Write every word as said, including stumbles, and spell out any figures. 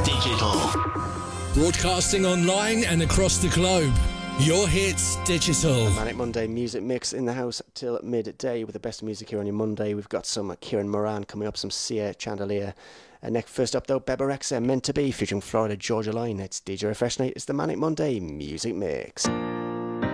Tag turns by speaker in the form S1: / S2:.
S1: Digital.
S2: Broadcasting online and across the globe. Your Hits Digital.
S3: A Manic Monday music mix in the house till midday with the best music here on your Monday. We've got some Kieran Moran coming up, some Sia Chandelier. And next, first up though, Beba Rexha, Meant to Be, featuring Florida Georgia Line. It's D J Refresh Night. It's the Manic Monday music mix.